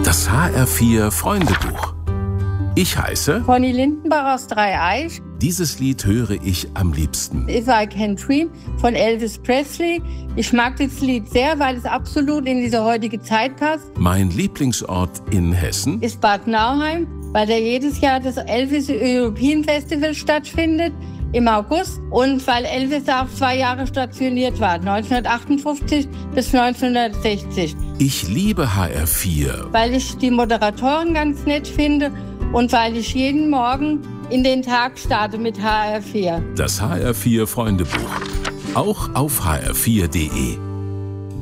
Das HR4 Freundebuch. Ich heiße Conny Lindenbach aus Dreieich. Dieses Lied höre ich am liebsten. If I Can Dream von Elvis Presley. Ich mag das Lied sehr, weil es absolut in diese heutige Zeit passt. Mein Lieblingsort in Hessen Ist Bad Nauheim, weil da jedes Jahr das Elvis European Festival stattfindet im August und weil Elvis da auch 2 Jahre stationiert war, 1958 bis 1960. Ich liebe HR4. Weil ich die Moderatoren ganz nett finde und weil ich jeden Morgen in den Tag starte mit HR4. Das HR4 Freundebuch. Auch auf hr4.de.